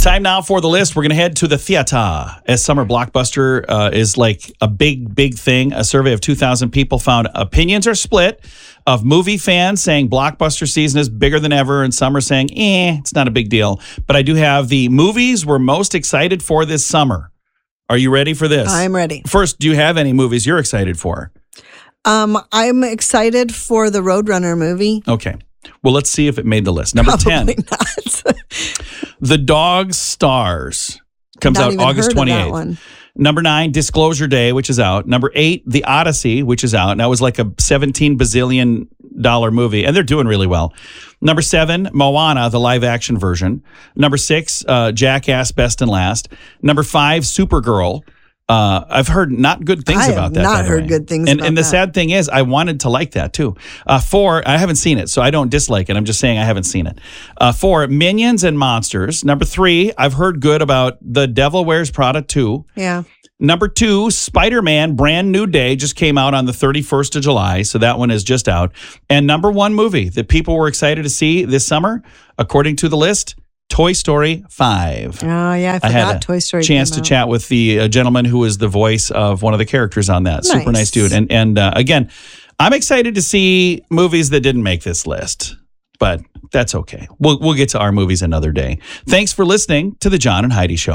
Time now for the list. We're going to head to the theater as summer blockbuster is like a big thing. A survey of 2,000 people found opinions are split of movie fans saying blockbuster season is bigger than ever and some are saying, it's not a big deal. But I do have the movies we're most excited for this summer. Are you ready for this? I'm ready. First, do you have any movies you're excited for? I'm excited for the Roadrunner movie. Okay. Well, let's see if it made the list. Number Probably 10. not. The Dog Stars comes Not out even August heard of that 28th. one. Number 9, Disclosure Day, which is out. Number 8, The Odyssey, which is out. And that was like a $17 bazillion movie, and they're doing really well. Number 7, Moana, the live action version. Number 6, Jackass, Best and Last. Number 5, Supergirl. I've heard not good things about that. I have not by the heard way. good things and, about And the that. sad thing is, I wanted to like that too. 4, I haven't seen it, so I don't dislike it. I'm just saying I haven't seen it. 4, Minions and Monsters. Number 3, I've heard good about The Devil Wears Prada 2. Yeah. Number 2, Spider-Man Brand New Day just came out on the 31st of July, so that one is just out. And number 1 movie that people were excited to see this summer, according to the list, Toy Story 5. Oh, yeah. I had forgot a Toy Story chance came to out. chat with the gentleman who was the voice of one of the characters on that. Super nice Nice. dude. And again, I'm excited to see movies that didn't make this list, but that's okay. We'll get to our movies another day. Thanks for listening to the John and Heidi Show.